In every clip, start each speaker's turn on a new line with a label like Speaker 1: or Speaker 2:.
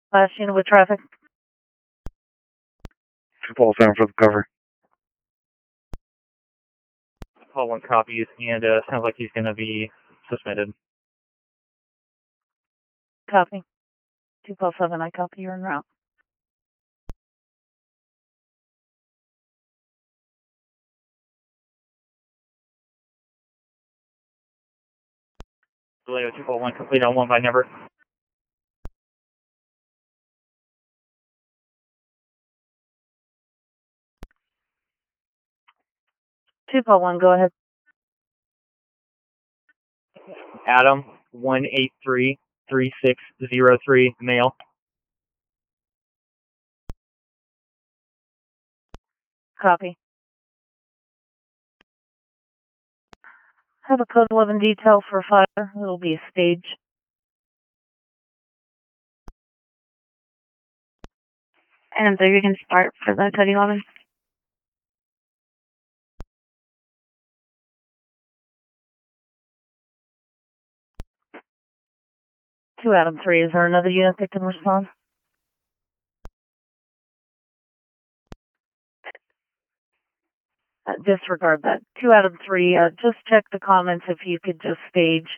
Speaker 1: Last unit with traffic.
Speaker 2: 247 for the cover.
Speaker 3: Paul 1 copies, and sounds like he's going to be suspended.
Speaker 1: Copy. 247, I copy, you're en route.
Speaker 3: Vallejo 241, complete on 1 by number.
Speaker 1: Two Paul 1, go ahead.
Speaker 3: Adam 1833603, male.
Speaker 1: Copy. Have a code 11 detail for fire. It'll be a stage. And so you can start for the code 11. 2 Adam 3, is there another unit that can respond? Disregard that. 2 Adam 3, just check the comments if you could just stage.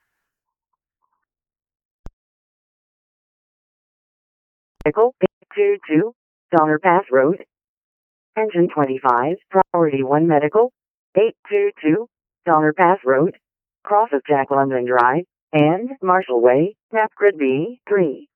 Speaker 4: Vehicle 822, Donner Pass Road. Engine 25, Priority 1 Medical, 822, Donner Pass Road, cross of Jack London Drive, and Marshall Way, Map Grid B3.